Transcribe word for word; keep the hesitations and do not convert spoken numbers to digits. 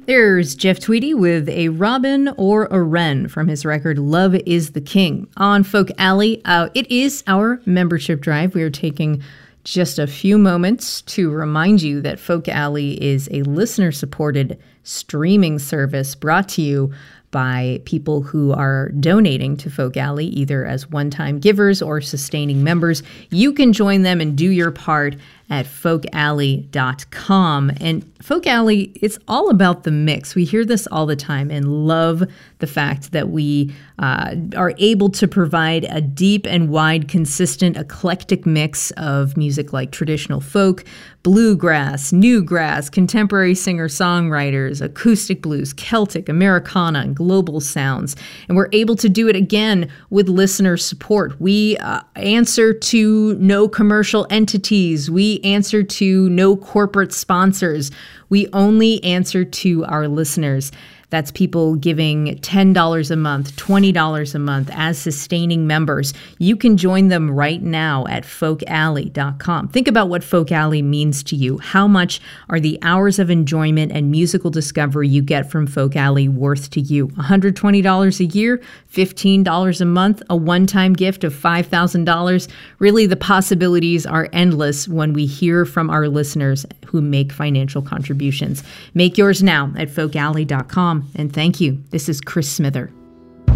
There's Jeff Tweedy with a robin or a wren from his record Love is the King. On Folk Alley, uh, it is our membership drive. We are taking just a few moments to remind you that Folk Alley is a listener-supported streaming service brought to you by people who are donating to Folk Alley, either as one-time givers or sustaining members. You can join them and do your part at folk alley dot com. And Folk Alley, it's all about the mix. We hear this all the time and love the fact that we uh, are able to provide a deep and wide, consistent, eclectic mix of music like traditional folk, bluegrass, newgrass, contemporary singer-songwriters, acoustic blues, Celtic, Americana, and global sounds. And we're able to do it again with listener support. We uh, answer to no commercial entities. We answer to no corporate sponsors. We only answer to our listeners. That's people giving ten dollars a month, twenty dollars a month as sustaining members. You can join them right now at folk alley dot com. Think about what Folk Alley means to you. How much are the hours of enjoyment and musical discovery you get from Folk Alley worth to you? one hundred twenty dollars a year, fifteen dollars a month, a one-time gift of five thousand dollars. Really, the possibilities are endless when we hear from our listeners who make financial contributions. Make yours now at folk alley dot com. And thank you. This is Chris Smither.